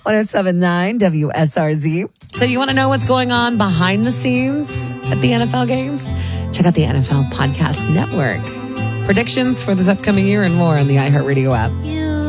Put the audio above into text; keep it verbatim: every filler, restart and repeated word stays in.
one oh seven point nine W S R Z. So you want to know what's going on behind the scenes at the N F L games? Check out the N F L Podcast Network. Predictions for this upcoming year and more on the iHeartRadio app.